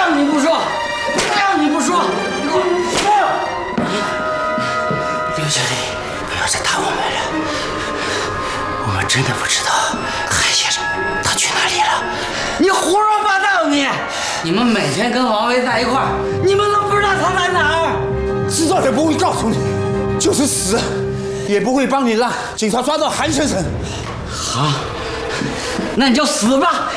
让你不说，不让你不说，你给我说！ 刘经理，不要再打我们了，我们真的不知道韩先生他去哪里了。 你胡说八道！你们每天跟王威在一块儿，你们都不知道他在哪儿。 知道也不会告诉你，就是死，也不会帮你让警察抓到韩先生。 好，那你就死吧。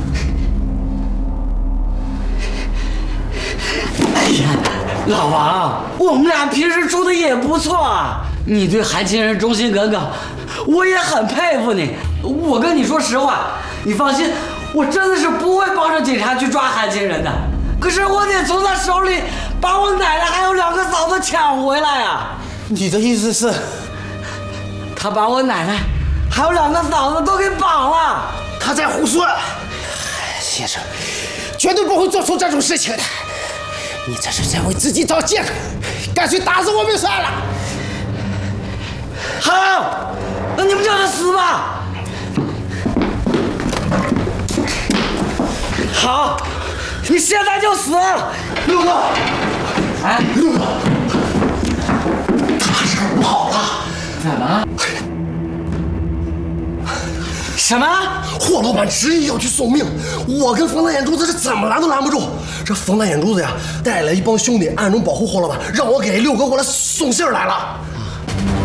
哎呀，老王，我们俩平时处的也不错啊。你对韩先生忠心耿耿，我也很佩服你。我跟你说实话，你放心，我真的是不会帮着警察去抓韩先生的。可是我得从他手里把我奶奶还有2个嫂子抢回来啊！ 你的意思是， 他把我奶奶还有2个嫂子都给绑了？ 他在胡说。先生，绝对不会做出这种事情的。你这是在为自己找借口，干脆打死我们算了。 好，那你们就让他死吧。好，你现在就死。 六哥， 哎， 六哥，大事不好了！ 怎么？什么？ 霍老板执意要去送命，我跟冯大眼珠子是怎么拦都拦不住。这冯大眼珠子呀，带来一帮兄弟暗中保护霍老板，让我给六哥过来送信儿来了。